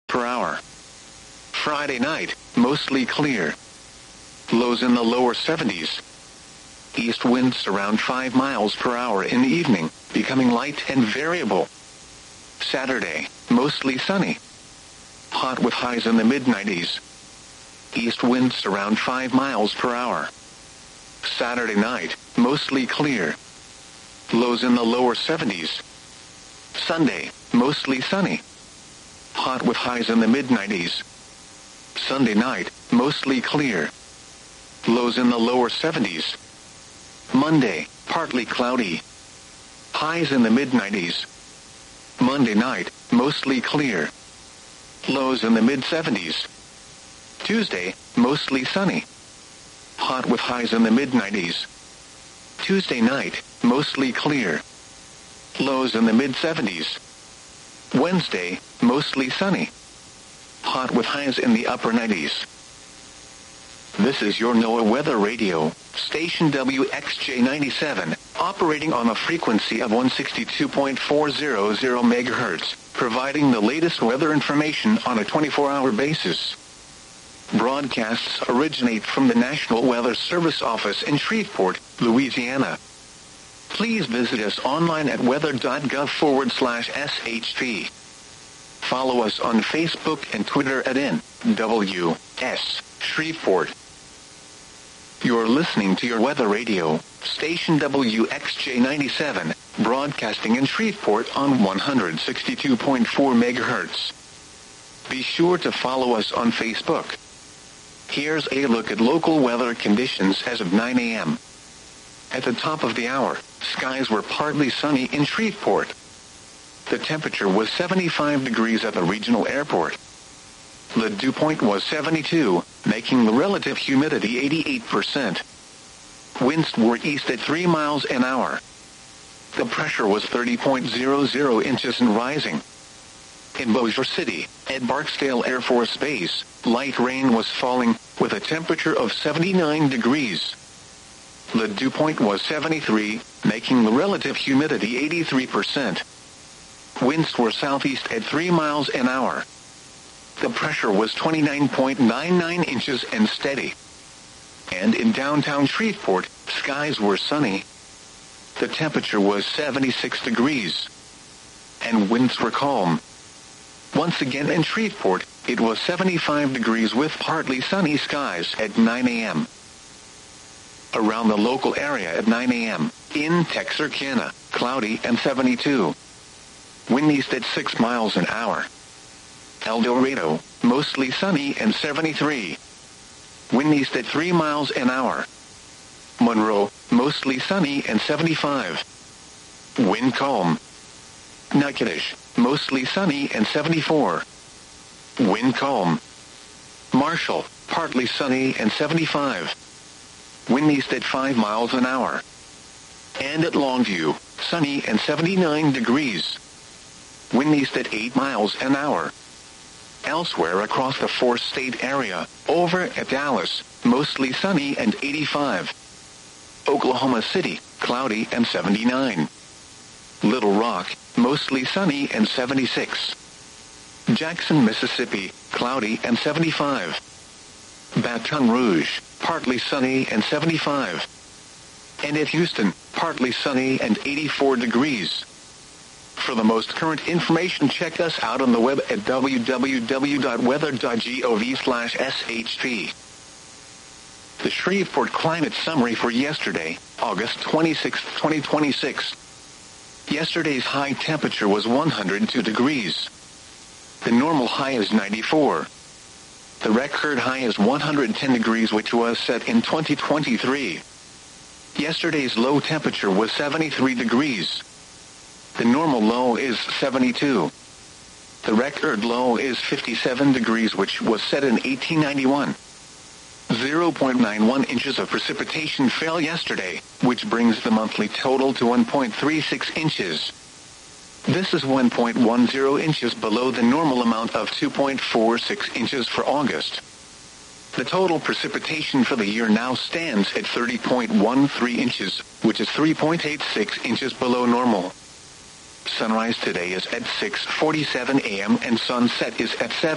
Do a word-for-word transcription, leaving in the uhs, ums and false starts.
per hour. Friday night, mostly clear. Lows in the lower seventies. East winds around five miles per hour in the evening, becoming light and variable. Saturday, mostly sunny. Hot with highs in the mid nineties. East winds around five miles per hour. Saturday night, mostly clear. Lows in the lower seventies. Sunday, mostly sunny. Hot with highs in the mid nineties. Sunday night, mostly clear. Lows in the lower seventies. Monday, partly cloudy. Highs in the mid nineties. Monday night, mostly clear. Lows in the mid seventies. Tuesday, mostly sunny. Hot with highs in the mid nineties. Tuesday night, mostly clear. Lows in the mid seventies. Wednesday, mostly sunny. Hot with highs in the upper nineties. This is your NOAA Weather Radio, station W X J ninety-seven, operating on a frequency of one sixty-two point four hundred megahertz, providing the latest weather information on a twenty-four hour basis. Broadcasts originate from the National Weather Service office in Shreveport, Louisiana. Please visit us online at weather.gov forward slash SHP. Follow us on Facebook and Twitter at N W S Shreveport. You're listening to your Weather Radio, station W X J ninety-seven, broadcasting in Shreveport on one sixty-two point four megahertz. Be sure to follow us on Facebook. Here's a look at local weather conditions as of nine a.m. At the top of the hour, skies were partly sunny in Shreveport. The temperature was seventy-five degrees at the regional airport. The dew point was seventy-two, making the relative humidity eighty-eight percent. Winds were east at three miles an hour. The pressure was thirty point zero zero inches and rising. In Bossier City, at Barksdale Air Force Base, light rain was falling, with a temperature of seventy-nine degrees. The dew point was seventy-three, making the relative humidity eighty-three percent. Winds were southeast at three miles an hour. The pressure was twenty-nine point nine nine inches and steady. And in downtown Shreveport, skies were sunny. The temperature was seventy-six degrees. And winds were calm. Once again in Shreveport, it was seventy-five degrees with partly sunny skies at nine a.m. Around the local area at nine a.m., in Texarkana, cloudy and seventy-two. Wind east at six miles an hour. El Dorado, mostly sunny and seventy-three. Wind east at three miles an hour. Monroe, mostly sunny and seventy-five. Wind calm. Natchitoches, mostly sunny and seventy-four. Wind calm. Marshall, partly sunny and seventy-five. Wind east at five miles an hour. And at Longview, sunny and seventy-nine degrees. Wind east at eight miles an hour. Elsewhere across the four-state area, over at Dallas, mostly sunny and eighty-five. Oklahoma City, cloudy and seventy-nine. Little Rock, mostly sunny and seventy-six. Jackson, Mississippi, cloudy and seventy-five. Baton Rouge, partly sunny and seventy-five. And at Houston, partly sunny and eighty-four degrees. For the most current information, check us out on the web at w w w dot weather dot gov slash s h p. The Shreveport Climate Summary for yesterday, August twenty-sixth, twenty twenty-six. Yesterday's high temperature was one hundred two degrees. The normal high is ninety-four. The record high is one hundred ten degrees, which was set in twenty twenty-three. Yesterday's low temperature was seventy-three degrees. The normal low is seventy-two. The record low is fifty-seven degrees, which was set in eighteen ninety-one. zero point nine one inches of precipitation fell yesterday, which brings the monthly total to one point three six inches. This is one point one zero inches below the normal amount of two point four six inches for August. The total precipitation for the year now stands at thirty point one three inches, which is three point eight six inches below normal. Sunrise today is at six forty-seven a.m. and sunset is at seven